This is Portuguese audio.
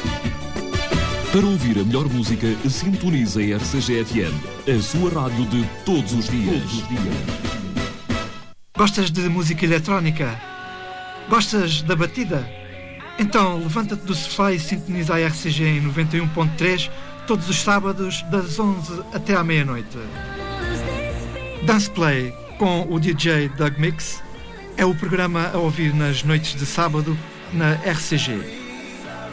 Para ouvir a melhor música, sintonize a RCG-FM, a sua rádio de todos os dias. Gostas de música eletrónica? Gostas da batida? Então levanta-te do sofá e sintoniza a RCG em 91.3 todos os sábados das 11 até à meia-noite. Dance Play com o DJ Doug Mix é o programa a ouvir nas noites de sábado na RCG.